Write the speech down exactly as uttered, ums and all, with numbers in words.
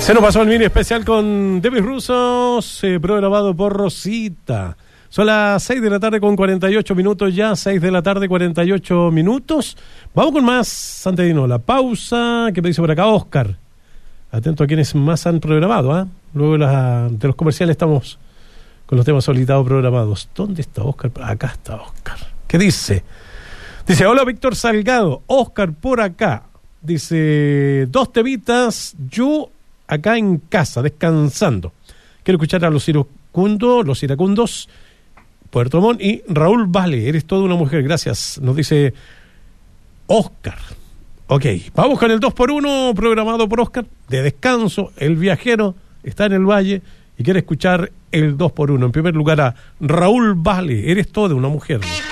Se nos pasó el mini especial con Demis Rusos, eh, programado por Rosita. Son las seis de la tarde con cuarenta y ocho minutos ya, seis de la tarde cuarenta y ocho minutos. Vamos con más, antes de irnos, la pausa, que me dice por acá Oscar. Atento a quienes más han programado, ¿eh? Luego de, la, de los comerciales estamos con los temas solicitados programados. ¿Dónde está Oscar? Acá está Oscar. ¿Qué dice? Dice, hola Víctor Salgado, Oscar por acá. Dice, dos temitas, yo acá en casa, descansando. Quiero escuchar a los iracundos, los iracundos, Puerto Montt y Raúl Vale. Eres toda una mujer, gracias. Nos dice Oscar. Ok, vamos con el dos por uno programado por Oscar, de descanso. El viajero está en el valle y quiere escuchar el dos por uno. En primer lugar a Raúl Vale, eres toda una mujer.